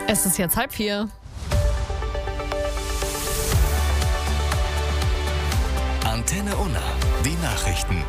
Es ist jetzt 3:30. Antenne Unna, die Nachrichten.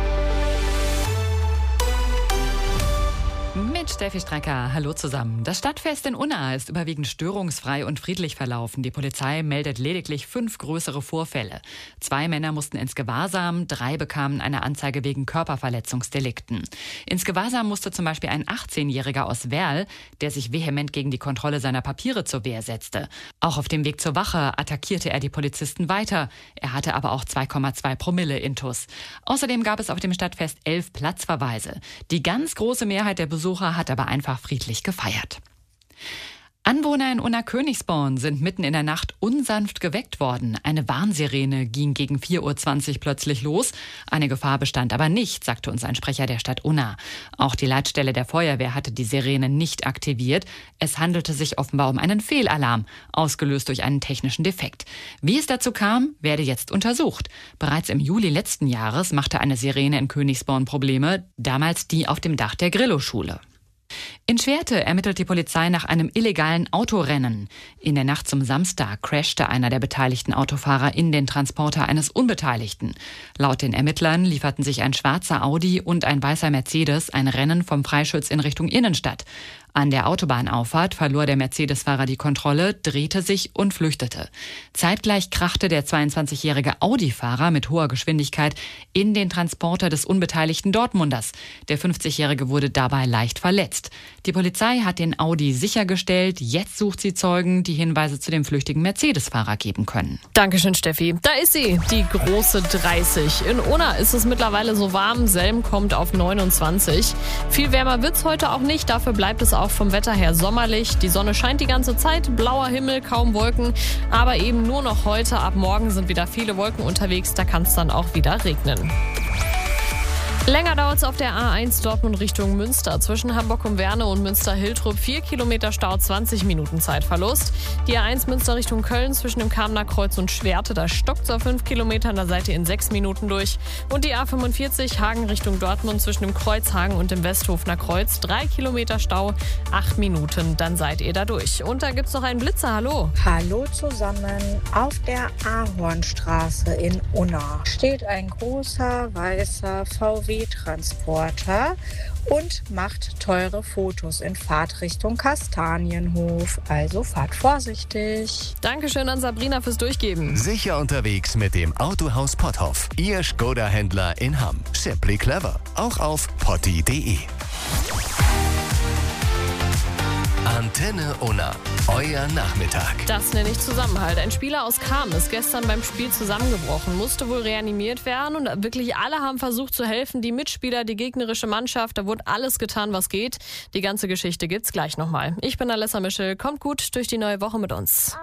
Mit Steffi Strecker, hallo zusammen. Das Stadtfest in Unna ist überwiegend störungsfrei und friedlich verlaufen. Die Polizei meldet lediglich 5 größere Vorfälle. 2 Männer mussten ins Gewahrsam, 3 bekamen eine Anzeige wegen Körperverletzungsdelikten. Ins Gewahrsam musste zum Beispiel ein 18-Jähriger aus Werl, der sich vehement gegen die Kontrolle seiner Papiere zur Wehr setzte. Auch auf dem Weg zur Wache attackierte er die Polizisten weiter. Er hatte aber auch 2,2 Promille Intus. Außerdem gab es auf dem Stadtfest 11 Platzverweise. Die ganz große Mehrheit der Besucher hat aber einfach friedlich gefeiert. Anwohner in Unna-Königsborn sind mitten in der Nacht unsanft geweckt worden. Eine Warnsirene ging gegen 4:20 Uhr plötzlich los. Eine Gefahr bestand aber nicht, sagte uns ein Sprecher der Stadt Unna. Auch die Leitstelle der Feuerwehr hatte die Sirene nicht aktiviert. Es handelte sich offenbar um einen Fehlalarm, ausgelöst durch einen technischen Defekt. Wie es dazu kam, werde jetzt untersucht. Bereits im Juli letzten Jahres machte eine Sirene in Königsborn Probleme, damals die auf dem Dach der Grillo-Schule. In Schwerte ermittelt die Polizei nach einem illegalen Autorennen. In der Nacht zum Samstag crashte einer der beteiligten Autofahrer in den Transporter eines Unbeteiligten. Laut den Ermittlern lieferten sich ein schwarzer Audi und ein weißer Mercedes ein Rennen vom Freischütz in Richtung Innenstadt. An der Autobahnauffahrt verlor der Mercedes-Fahrer die Kontrolle, drehte sich und flüchtete. Zeitgleich krachte der 22-jährige Audi-Fahrer mit hoher Geschwindigkeit in den Transporter des unbeteiligten Dortmunders. Der 50-jährige wurde dabei leicht verletzt. Die Polizei hat den Audi sichergestellt. Jetzt sucht sie Zeugen, die Hinweise zu dem flüchtigen Mercedes-Fahrer geben können. Dankeschön, Steffi. Da ist sie, die große 30. In Unna ist es mittlerweile so warm. Selm kommt auf 29. Viel wärmer wird's heute auch nicht. Dafür bleibt es auch vom Wetter her sommerlich. Die Sonne scheint die ganze Zeit. Blauer Himmel, kaum Wolken. Aber eben nur noch heute. Ab morgen sind wieder viele Wolken unterwegs. Da kann es dann auch wieder regnen. Länger dauert es auf der A1 Dortmund Richtung Münster. Zwischen Hamburg und Werne und Münster-Hiltrup 4 Kilometer Stau, 20 Minuten Zeitverlust. Die A1 Münster Richtung Köln zwischen dem Kamener Kreuz und Schwerte, da stockt es auf 5 Kilometern, da seid ihr in 6 Minuten durch. Und die A45 Hagen Richtung Dortmund zwischen dem Kreuzhagen und dem Westhofener Kreuz, 3 Kilometer Stau, 8 Minuten, dann seid ihr da durch. Und da gibt's noch einen Blitzer, hallo. Hallo zusammen. Auf der Ahornstraße in Unna steht ein großer weißer VW-Transporter und macht teure Fotos in Fahrtrichtung Kastanienhof. Also fahrt vorsichtig. Dankeschön an Sabrina fürs Durchgeben. Sicher unterwegs mit dem Autohaus Potthoff. Ihr Skoda-Händler in Hamm. Simply clever. Auch auf potti.de. Antenne Unna. Euer Nachmittag. Das nenne ich Zusammenhalt. Ein Spieler aus Cham ist gestern beim Spiel zusammengebrochen, musste wohl reanimiert werden und wirklich alle haben versucht zu helfen. Die Mitspieler, die gegnerische Mannschaft, da wurde alles getan, was geht. Die ganze Geschichte gibt's gleich nochmal. Ich bin Alessa Mischel. Kommt gut durch die neue Woche mit uns.